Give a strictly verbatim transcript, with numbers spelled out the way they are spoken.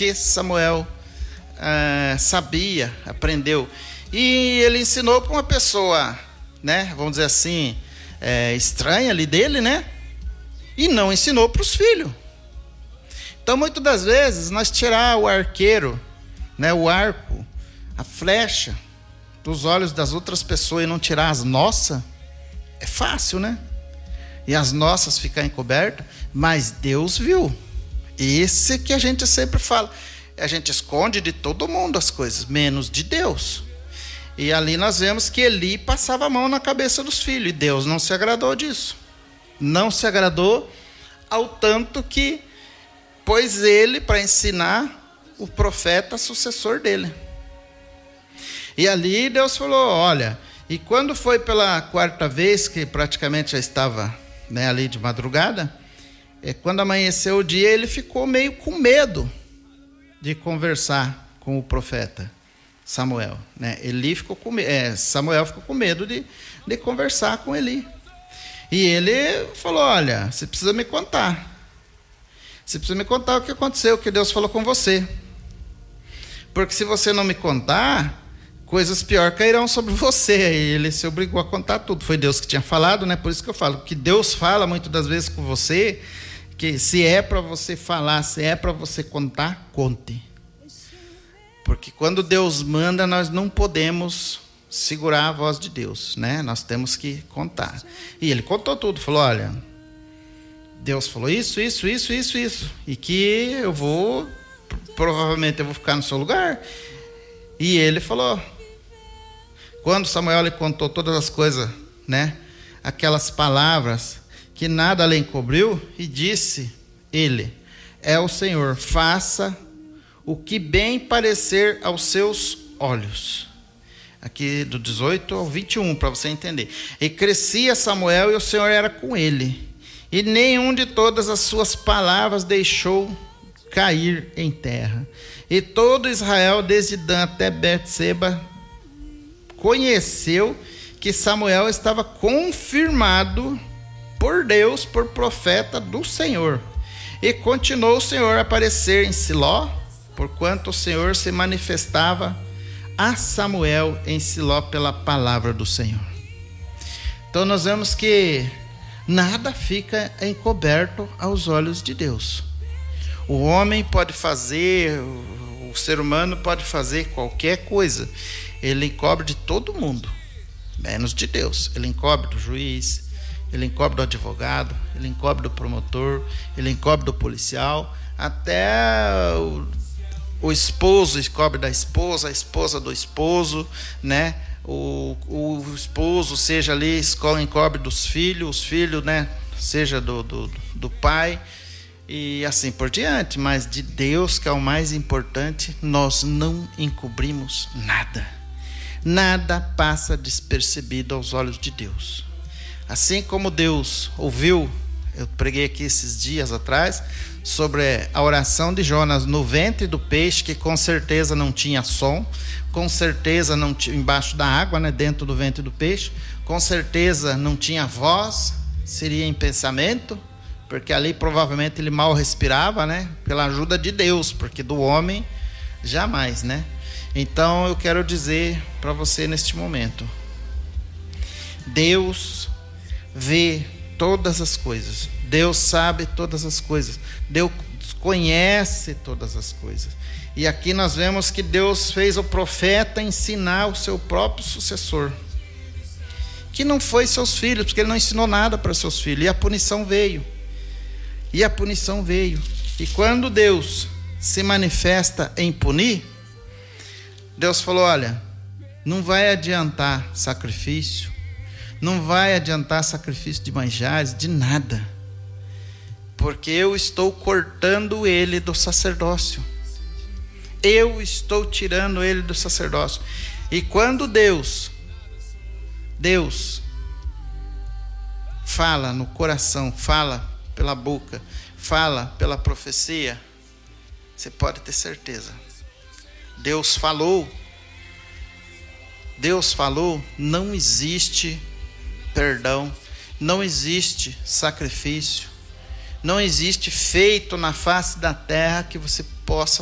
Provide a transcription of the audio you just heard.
porque Samuel ah, sabia, aprendeu. E ele ensinou para uma pessoa, né, vamos dizer assim, é, estranha ali dele, né? E não ensinou para os filhos. Então, muitas das vezes, nós tirar o arqueiro, né, o arco, a flecha dos olhos das outras pessoas e não tirar as nossas, é fácil, né? E as nossas ficar encobertas, mas Deus viu. Esse que a gente sempre fala. A gente esconde de todo mundo as coisas, menos de Deus. E ali nós vemos que Eli passava a mão na cabeça dos filhos, e Deus não se agradou disso. Não se agradou ao tanto que pôs ele para ensinar o profeta sucessor dele. E ali Deus falou, olha, e quando foi pela quarta vez, que praticamente já estava, né, ali de madrugada, é, quando amanheceu o dia, ele ficou meio com medo de conversar com o profeta Samuel, né? Eli ficou com, é, Samuel ficou com medo de, de conversar com Eli. E ele falou, olha, você precisa me contar. Você precisa me contar o que aconteceu, o que Deus falou com você. Porque se você não me contar, coisas piores cairão sobre você. E ele se obrigou a contar tudo. Foi Deus que tinha falado, né? Por isso que eu falo que Deus fala muitas das vezes com você, que se é para você falar, se é para você contar, conte. Porque quando Deus manda, nós não podemos segurar a voz de Deus, né? Nós temos que contar. E ele contou tudo, falou, olha, Deus falou isso, isso, isso, isso, isso. E que eu vou, provavelmente eu vou ficar no seu lugar. E ele falou, quando Samuel lhe contou todas as coisas, né? Aquelas palavras que nada lhe encobriu, e disse ele, é o Senhor, faça o que bem parecer aos seus olhos. Aqui do dezoito ao vinte e um, para você entender. E crescia Samuel, e o Senhor era com ele. E nenhum de todas as suas palavras deixou cair em terra. E todo Israel, desde Dan até Betseba, conheceu que Samuel estava confirmado por Deus, por profeta do Senhor. E continuou o Senhor a aparecer em Siló, porquanto o Senhor se manifestava a Samuel em Siló pela palavra do Senhor. Então nós vemos que nada fica encoberto aos olhos de Deus. O homem pode fazer, o ser humano pode fazer qualquer coisa. Ele encobre de todo mundo, menos de Deus. Ele encobre do juiz, ele encobre do advogado, ele encobre do promotor, ele encobre do policial, até o O esposo encobre da esposa, a esposa do esposo, né? O, o esposo seja ali, encobre dos filhos, os filhos, né? Seja do, do, do pai, e assim por diante. Mas de Deus, que é o mais importante, nós não encobrimos nada. Nada passa despercebido aos olhos de Deus. Assim como Deus ouviu, eu preguei aqui esses dias atrás, sobre a oração de Jonas no ventre do peixe, que com certeza não tinha som, com certeza não tinha, embaixo da água, né, dentro do ventre do peixe, com certeza não tinha voz, seria em pensamento, porque ali provavelmente ele mal respirava, né, pela ajuda de Deus, porque do homem jamais, né? Então eu quero dizer para você neste momento, Deus vê todas as coisas, Deus sabe todas as coisas, Deus conhece todas as coisas. E aqui nós vemos que Deus fez o profeta ensinar o seu próprio sucessor, que não foi seus filhos, porque ele não ensinou nada para seus filhos, e a punição veio, e a punição veio, e quando Deus se manifesta em punir, Deus falou, olha, não vai adiantar sacrifício, não vai adiantar sacrifício de manjares, de nada, porque eu estou cortando ele do sacerdócio. Eu estou tirando ele do sacerdócio. E quando Deus, Deus fala no coração, fala pela boca, fala pela profecia, você pode ter certeza. Deus falou, Deus falou, não existe perdão, não existe sacrifício, não existe feito na face da terra que você possa